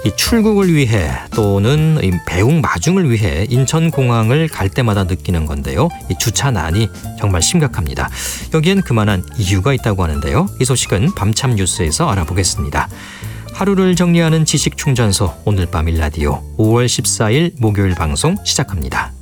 이 출국을 위해 또는 이 배웅 마중을 위해 인천공항을 갈 때마다 느끼는 건데요. 이 주차난이 정말 심각합니다. 여기엔 그만한 이유가 있다고 하는데요. 이 소식은 밤참 뉴스에서 알아보겠습니다. 하루를 정리하는 지식충전소 오늘 밤 일라디오 5월 14일 목요일 방송 시작합니다.